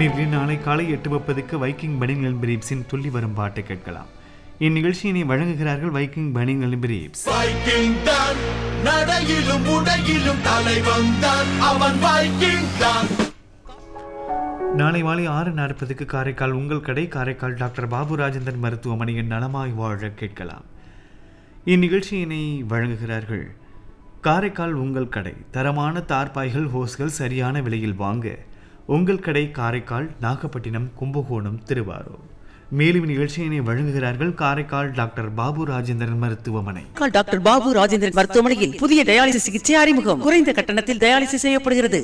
நேரில் நாளை காலை 8:30 வைக்கிங் பனியன் அண்ட் பிரீப்ஸின் துள்ளி வரும் பாட்டை கேட்கலாம். இந்நிகழ்ச்சியினை வழங்குகிறார்கள் வைக்கிங் பனியன் அண்ட் பிரீப்ஸ். வைக்கிங் தான் நடையிலும் உடையிலும் தலைவன் தான், அவன் வைக்கிங் தான். நாளை மாலை 6:40 காரைக்கால் உங்கள் கடை காரைக்கால் டாக்டர் பாபு ராஜேந்திரன் மருத்துவமனையின் நலமாய் வாழ கேட்கலாம். இந்நிகழ்ச்சியினை வழங்குகிறார்கள் காரைக்கால் உங்கள் கடை. தரமான தார்பாய்கள் ஹோஸ்கள் சரியான விலையில் வாங்க உங்கள் கடை காரைக்கால், நாகப்பட்டினம், கும்பகோணம், திருவாரூர். மேலும் நிகழ்ச்சியினை வழங்குகிறார்கள் காரைக்கால் டாக்டர் பாபு ராஜேந்திரன் மருத்துவமனை. டாக்டர் பாபு ராஜேந்திரன் மருத்துவமனையில் புதிய டயாலிசிஸ் சிகிச்சை அறிமுகம். குறைந்த கட்டணத்தில் டயாலிசிஸ் செய்யப்படுகிறது.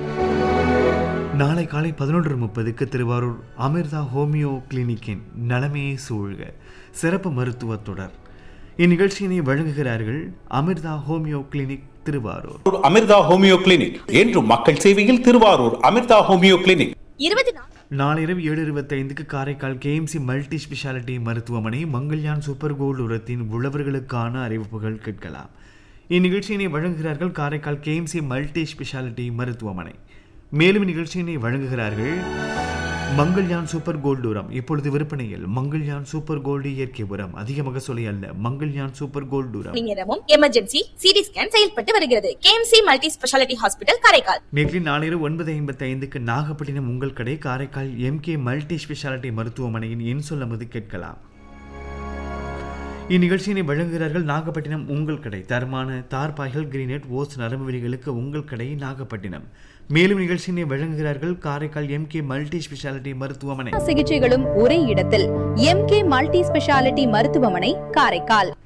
நாளை காலை 11:30 திருவாரூர் அமிர்தா ஹோமியோ கிளினிக்கின் நலமே சூழ்க சிறப்பு மருத்துவ தொடர். இந்நிகழ்ச்சியினை வழங்குகிறார்கள் Amrita homeo clinic, Thiruvarur. Amrita homeo clinic என்றும் மக்கள் சேவையில் திருவாரூர் அமிர்தா ஹோமியோ கிளினிக். நாளை இரவு 7:25 காரைக்கால் கேஎம்சி மல்டி ஸ்பெஷாலிட்டி மருத்துவமனை மங்கள்யான் சூப்பர் கோல்டு உரத்தின் உழவர்களுக்கான அறிவிப்புகள் கேட்கலாம். இந்நிகழ்ச்சியினை வழங்குகிறார்கள் காரைக்கால் கேஎம்சி மல்டி ஸ்பெஷாலிட்டி மருத்துவமனை. மேலும் நிகழ்ச்சியினை வழங்குகிறார்கள் மங்கள்யான் சூப்பர் கோல்டு உரம். இப்பொழுது விற்பனையில் மங்கள்யான் சூப்பர் கோல்டு இயற்கை உரம். அதிக மகசூலை அல்ல, மங்கள்யான் சூப்பர் கோல்டு உரம். எமர்ஜென்சி சிடி ஸ்கேன் செயல்பட்டு வருகிறது. KMC multi speciality hospital Karaikal. நேற்று நாளிரவு 9:55 நாகப்பட்டினம் உங்கள் கடை காரைக்கால் எம்கே மல்டி ஸ்பெஷாலிட்டி மருத்துவமனையின் இன்சொல்லமது கேட்கலாம். இந்நிகழ்ச்சியினை வழங்குகிறார்கள் நாகப்பட்டினம் உங்கள் கடை. தரமான தார்பாய்கள், கிரீனெட், ஓஸ், நரம்பு வெளிகளுக்கு உங்கள் கடை நாகப்பட்டினம். மேலும் நிகழ்ச்சியினை வழங்குகிறார்கள் காரைக்கால் எம்கே மல்டி ஸ்பெஷாலிட்டி மருத்துவமனை. சிகிச்சைகளும் ஒரே இடத்தில் எம்கே மல்டி ஸ்பெஷாலிட்டி மருத்துவமனை காரைக்கால்.